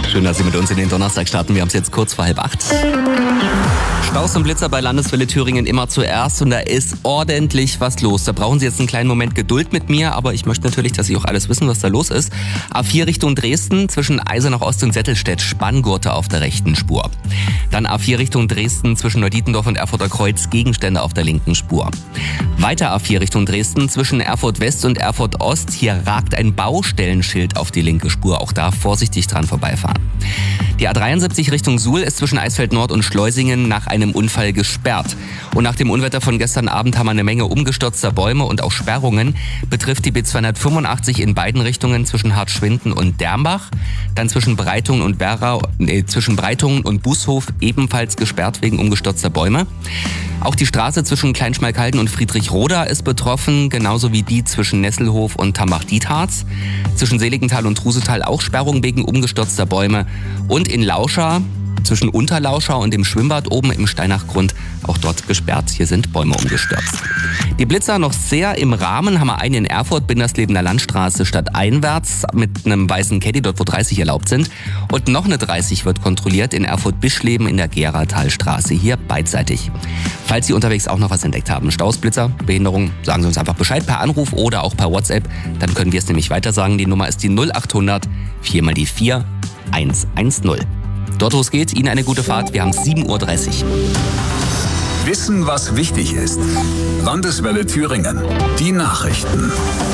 Schön, dass Sie mit uns in den Donnerstag starten. Wir haben es jetzt kurz vor 7:30. Staus und Blitzer bei Landeswelle Thüringen immer zuerst und da ist ordentlich was los. Da brauchen Sie jetzt einen kleinen Moment Geduld mit mir, aber ich möchte natürlich, dass Sie auch alles wissen, was da los ist. A4 Richtung Dresden, zwischen Eisenach Ost und Settelstedt, Spanngurte auf der rechten Spur. Dann A4 Richtung Dresden, zwischen Neudietendorf und Erfurter Kreuz, Gegenstände auf der linken Spur. Weiter A4 Richtung Dresden, zwischen Erfurt West und Erfurt Ost, hier ragt ein Baustellenschild auf die linke Spur. Auch da vorsichtig dran vorbeifahren. Die A73 Richtung Suhl ist zwischen Eisfeld Nord und Schleusingen nach einem Unfall gesperrt. Und nach dem Unwetter von gestern Abend haben wir eine Menge umgestürzter Bäume und auch Sperrungen. Betrifft die B285 in beiden Richtungen zwischen Hartschwinden und Dermbach. Dann zwischen Breitungen und Bushof ebenfalls gesperrt wegen umgestürzter Bäume. Auch die Straße zwischen Kleinschmalkalden und Friedrichroda ist betroffen, genauso wie die zwischen Nesselhof und Tambach-Dietharz. Zwischen Seligenthal und Trusetal auch Sperrung wegen umgestürzter Bäume. Und in Lauscha, zwischen Unterlauscha und dem Schwimmbad oben im Steinachgrund, auch dort gesperrt. Hier sind Bäume umgestürzt. Die Blitzer noch sehr im Rahmen, haben wir einen in Erfurt, Binderslebener Landstraße stadteinwärts mit einem weißen Caddy, dort wo 30 erlaubt sind. Und noch eine 30 wird kontrolliert in Erfurt-Bischleben in der Geratalstraße, hier beidseitig. Falls Sie unterwegs auch noch was entdeckt haben, Staus, Blitzer, Behinderung, sagen Sie uns einfach Bescheid per Anruf oder auch per WhatsApp. Dann können wir es nämlich weitersagen. Die Nummer ist die 0800 4 mal die 4 110. Dort, wo es geht, Ihnen eine gute Fahrt. Wir haben 7:30 Uhr. Wissen, was wichtig ist. Landeswelle Thüringen. Die Nachrichten.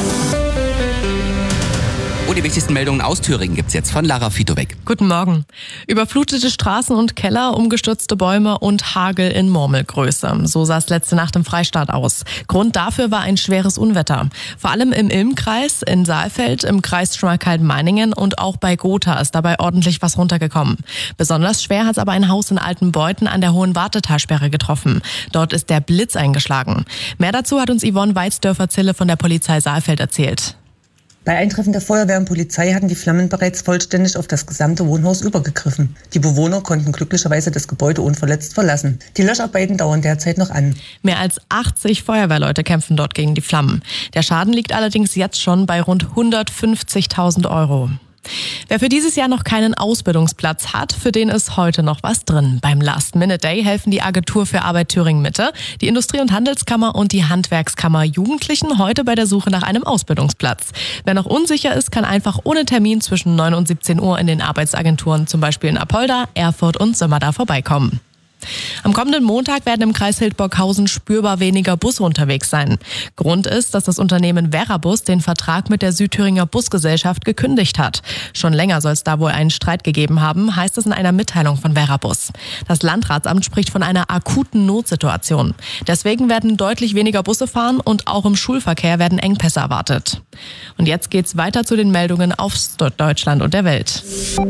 Und die wichtigsten Meldungen aus Thüringen gibt's jetzt von Lara Fitowek. Guten Morgen. Überflutete Straßen und Keller, umgestürzte Bäume und Hagel in Murmelgröße. So sah es letzte Nacht im Freistaat aus. Grund dafür war ein schweres Unwetter. Vor allem im Ilm-Kreis, in Saalfeld, im Kreis Schmalkalden-Meiningen und auch bei Gotha ist dabei ordentlich was runtergekommen. Besonders schwer hat es aber ein Haus in Altenbeuthen an der Hohen Wartetalsperre getroffen. Dort ist der Blitz eingeschlagen. Mehr dazu hat uns Yvonne Weizdörfer-Zille von der Polizei Saalfeld erzählt. Bei Eintreffen der Feuerwehr und Polizei hatten die Flammen bereits vollständig auf das gesamte Wohnhaus übergegriffen. Die Bewohner konnten glücklicherweise das Gebäude unverletzt verlassen. Die Löscharbeiten dauern derzeit noch an. Mehr als 80 Feuerwehrleute kämpfen dort gegen die Flammen. Der Schaden liegt allerdings jetzt schon bei rund 150.000 Euro. Wer für dieses Jahr noch keinen Ausbildungsplatz hat, für den ist heute noch was drin. Beim Last-Minute-Day helfen die Agentur für Arbeit Thüringen-Mitte, die Industrie- und Handelskammer und die Handwerkskammer Jugendlichen heute bei der Suche nach einem Ausbildungsplatz. Wer noch unsicher ist, kann einfach ohne Termin zwischen 9 und 17 Uhr in den Arbeitsagenturen, zum Beispiel in Apolda, Erfurt und Sömmerda, vorbeikommen. Am kommenden Montag werden im Kreis Hildburghausen spürbar weniger Busse unterwegs sein. Grund ist, dass das Unternehmen Verabus den Vertrag mit der Südthüringer Busgesellschaft gekündigt hat. Schon länger soll es da wohl einen Streit gegeben haben, heißt es in einer Mitteilung von Verabus. Das Landratsamt spricht von einer akuten Notsituation. Deswegen werden deutlich weniger Busse fahren und auch im Schulverkehr werden Engpässe erwartet. Und jetzt geht's weiter zu den Meldungen aus Deutschland und der Welt.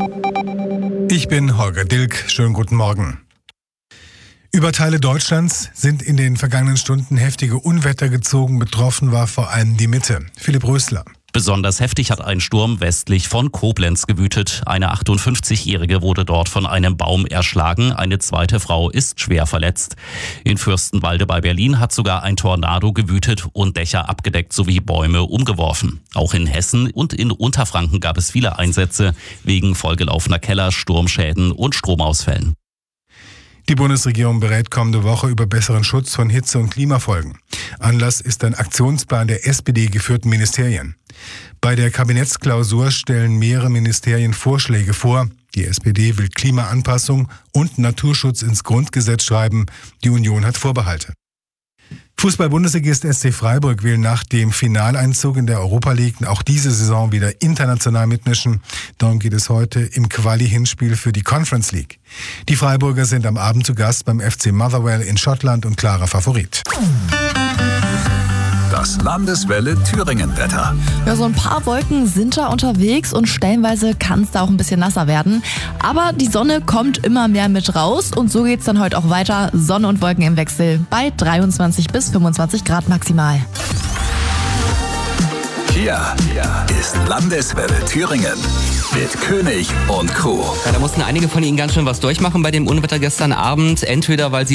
Ich bin Holger Dilk. Schönen guten Morgen. Über Teile Deutschlands sind in den vergangenen Stunden heftige Unwetter gezogen. Betroffen war vor allem die Mitte. Philipp Rösler. Besonders heftig hat ein Sturm westlich von Koblenz gewütet. Eine 58-Jährige wurde dort von einem Baum erschlagen. Eine zweite Frau ist schwer verletzt. In Fürstenwalde bei Berlin hat sogar ein Tornado gewütet und Dächer abgedeckt sowie Bäume umgeworfen. Auch in Hessen und in Unterfranken gab es viele Einsätze wegen vollgelaufener Keller, Sturmschäden und Stromausfällen. Die Bundesregierung berät kommende Woche über besseren Schutz von Hitze- und Klimafolgen. Anlass ist ein Aktionsplan der SPD-geführten Ministerien. Bei der Kabinettsklausur stellen mehrere Ministerien Vorschläge vor. Die SPD will Klimaanpassung und Naturschutz ins Grundgesetz schreiben. Die Union hat Vorbehalte. Fußball-Bundesligist SC Freiburg will nach dem Finaleinzug in der Europa League auch diese Saison wieder international mitmischen. Darum geht es heute im Quali-Hinspiel für die Conference League. Die Freiburger sind am Abend zu Gast beim FC Motherwell in Schottland und klarer Favorit. Das Landeswelle Thüringen-Wetter. Ja, so ein paar Wolken sind da unterwegs und stellenweise kann es da auch ein bisschen nasser werden. Aber die Sonne kommt immer mehr mit raus und so geht's dann heute auch weiter. Sonne und Wolken im Wechsel bei 23 bis 25 Grad maximal. Hier ist Landeswelle Thüringen mit König und Crew. Ja, da mussten einige von Ihnen ganz schön was durchmachen bei dem Unwetter gestern Abend. Entweder weil sie